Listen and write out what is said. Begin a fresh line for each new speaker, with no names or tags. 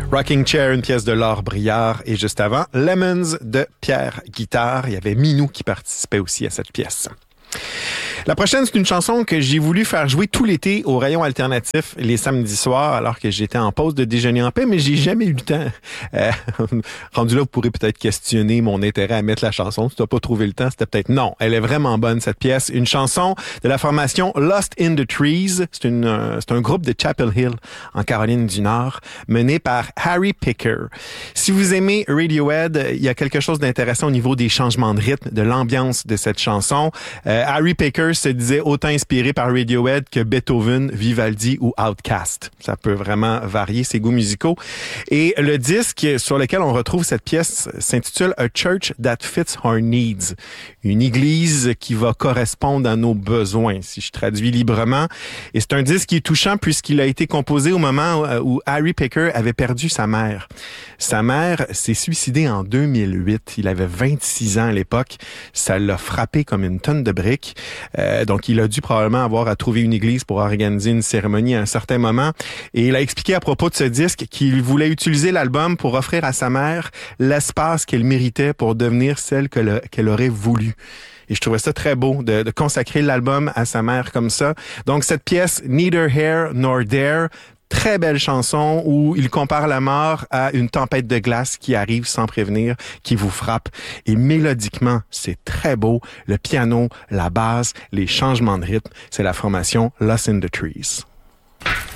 Rocking Chair, une pièce de Laure Briard. Et juste avant, Lemons de Pierre Guitare. Il y avait Minou qui participait aussi à cette pièce. La prochaine, c'est une chanson que j'ai voulu faire jouer tout l'été au rayon alternatif les samedis soirs alors que j'étais en pause de déjeuner en paix, mais j'ai jamais eu le temps. Rendu là, vous pourrez peut-être questionner mon intérêt à mettre la chanson. Si tu n'as pas trouvé le temps, c'était peut-être non. Elle est vraiment bonne, cette pièce. Une chanson de la formation Lost in the Trees. C'est un groupe de Chapel Hill en Caroline du Nord, mené par Harry Picker. Si vous aimez Radiohead, il y a quelque chose d'intéressant au niveau des changements de rythme, de l'ambiance de cette chanson. Harry Picker se disait autant inspiré par Radiohead que Beethoven, Vivaldi ou Outkast. Ça peut vraiment varier ses goûts musicaux. Et le disque sur lequel on retrouve cette pièce s'intitule A Church That Fits Our Needs. Une église qui va correspondre à nos besoins, si je traduis librement. Et c'est un disque qui est touchant puisqu'il a été composé au moment où Harry Picker avait perdu sa mère. Sa mère s'est suicidée en 2008. Il avait 26 ans à l'époque. Ça l'a frappé comme une tonne de briques. Donc, il a dû probablement avoir à trouver une église pour organiser une cérémonie à un certain moment. Et il a expliqué à propos de ce disque qu'il voulait utiliser l'album pour offrir à sa mère l'espace qu'elle méritait pour devenir celle qu'elle aurait voulu. Et je trouvais ça très beau de consacrer l'album à sa mère comme ça. Donc, cette pièce, Neither Here Nor There, très belle chanson où il compare la mort à une tempête de glace qui arrive sans prévenir, qui vous frappe. Et mélodiquement, c'est très beau. Le piano, la basse, les changements de rythme, c'est la formation Lost in the Trees.